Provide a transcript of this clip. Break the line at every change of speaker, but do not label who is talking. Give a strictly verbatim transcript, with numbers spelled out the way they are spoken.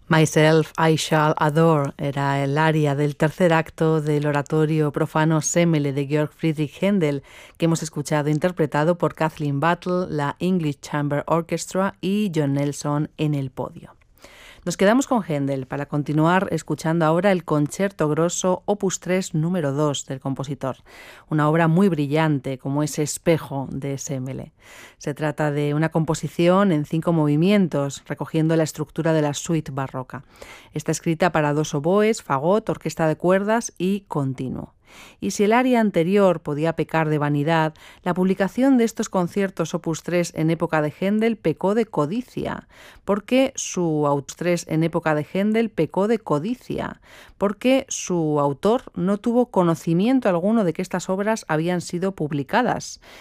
Myself I Shall Adore era el aria del tercer acto del oratorio profano Semele de Georg Friedrich Händel, que hemos escuchado interpretado por Kathleen Battle, la English Chamber Orchestra y John Nelson en el podio. Nos quedamos con Händel para continuar escuchando ahora el Concerto Grosso Opus tres número dos del compositor, una obra muy brillante como ese espejo de Semele. Se trata de una composición en cinco movimientos, recogiendo la estructura de la suite barroca. Está escrita para dos oboes, fagot, orquesta de cuerdas y continuo. Y si el aria anterior podía pecar de vanidad, la publicación de estos conciertos Opus tres en época de Händel pecó de codicia, porque su Opus tres en época de Händel pecó de codicia, porque su autor no tuvo conocimiento alguno de que estas obras habían sido publicadas